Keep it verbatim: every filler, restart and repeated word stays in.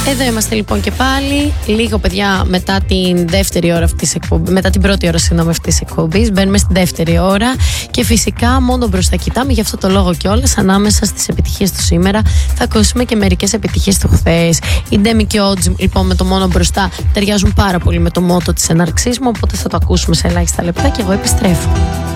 Εδώ είμαστε λοιπόν και πάλι. Λίγο, παιδιά, μετά την δεύτερη ώρα αυτής της εκπομπής, μετά την πρώτη ώρα, συγγνώμη, αυτής της εκπομπής, μπαίνουμε στην δεύτερη ώρα. Και φυσικά μόνο μπροστά κοιτάμε, γι' αυτό το λόγο κιόλας. Ανάμεσα στις επιτυχίες του σήμερα θα ακούσουμε και μερικές επιτυχίες του χθες. Η Ντέμι και ο Ότζι, λοιπόν, με το μόνο μπροστά ταιριάζουν πάρα πολύ με το μότο της έναρξής μου. Οπότε θα το ακούσουμε σε ελάχιστα λεπτά και εγώ επιστρέφω.